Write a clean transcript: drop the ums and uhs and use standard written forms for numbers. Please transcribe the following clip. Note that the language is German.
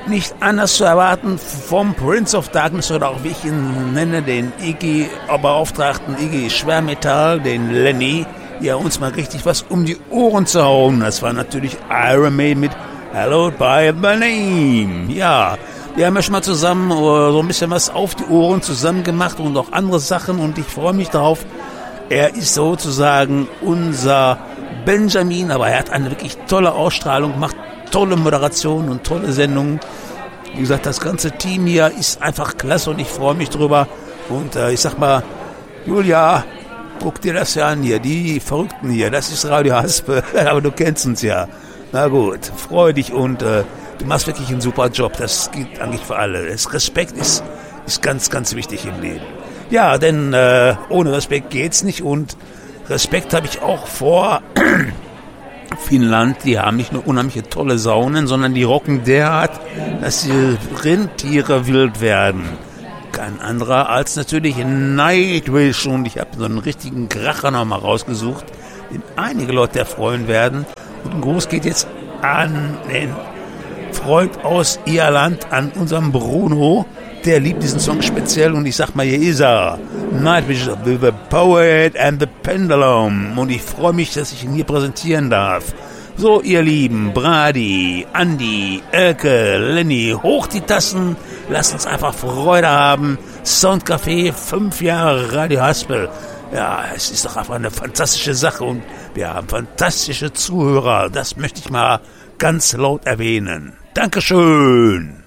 nicht anders zu erwarten vom Prince of Darkness oder auch wie ich ihn nenne, den IG-Beauftragten IG Schwermetall, den Lenny, ja uns mal richtig was um die Ohren zu hauen. Das war natürlich Iron Maiden mit Hallowed by the Name. Ja, wir haben ja schon mal zusammen so ein bisschen was auf die Ohren zusammen gemacht und auch andere Sachen und ich freue mich darauf. Er ist sozusagen unser Benjamin, aber er hat eine wirklich tolle Ausstrahlung, macht tolle Moderation und tolle Sendungen. Wie gesagt, das ganze Team hier ist einfach klasse und ich freue mich drüber. Und ich sag mal, Julia, guck dir das ja an hier, die Verrückten hier, das ist Radio Haspe, aber du kennst uns ja. Na gut, freu dich und du machst wirklich einen super Job, das gilt eigentlich für alle. Das Respekt ist ganz, ganz wichtig im Leben. Ja, denn ohne Respekt geht's nicht und Respekt habe ich auch vor Finnland. Die haben nicht nur unheimliche tolle Saunen, sondern die rocken derart, dass die Rentiere wild werden. Kein anderer als natürlich Nightwish und ich habe so einen richtigen Kracher nochmal rausgesucht, den einige Leute erfreuen werden. Und ein Gruß geht jetzt an den Freund aus Irland, an unseren Bruno. Der liebt diesen Song speziell und ich sag mal, hier ist er. Nightwish, The Poet and the Pendulum. Und ich freue mich, dass ich ihn hier präsentieren darf. So, ihr Lieben, Brady, Andi, Elke, Lenny, hoch die Tassen. Lasst uns einfach Freude haben. Soundcafé, 5 Jahre Radio Haspel. Ja, es ist doch einfach eine fantastische Sache und wir haben fantastische Zuhörer. Das möchte ich mal ganz laut erwähnen. Dankeschön.